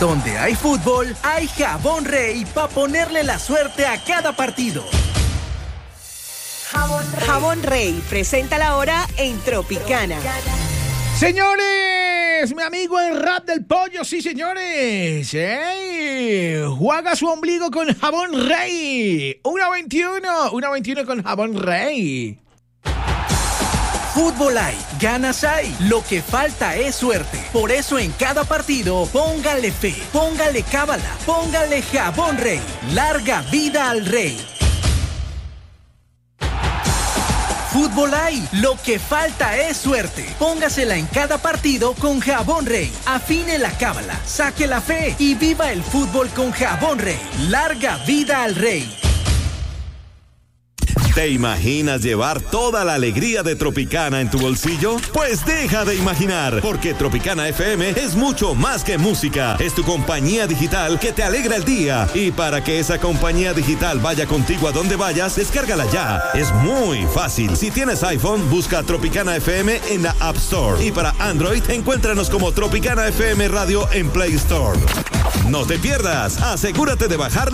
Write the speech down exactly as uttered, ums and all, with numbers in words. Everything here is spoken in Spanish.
Donde hay fútbol, hay Jabón Rey para ponerle la suerte a cada partido. Jabón Rey. Jabón Rey presenta la hora en Tropicana. Señores, mi amigo el rap del pollo, sí señores. ¡Ey! Juega su ombligo con Jabón Rey. uno veintiuno, uno veintiuno con Jabón Rey. Fútbol hay, ganas hay, lo que falta es suerte. Por eso en cada partido, póngale fe, póngale cábala, póngale Jabón Rey. Larga vida al Rey. Fútbol hay, lo que falta es suerte. Póngasela en cada partido con Jabón Rey. Afine la cábala, saque la fe y viva el fútbol con Jabón Rey. Larga vida al Rey. ¿Te imaginas llevar toda la alegría de Tropicana en tu bolsillo? Pues deja de imaginar, porque Tropicana F M es mucho más que música. Es tu compañía digital que te alegra el día. Y para que esa compañía digital vaya contigo a donde vayas, descárgala ya. Es muy fácil. Si tienes iPhone, busca Tropicana F M en la App Store. Y para Android, encuéntranos como Tropicana F M Radio en Play Store. No te pierdas. Asegúrate de bajarla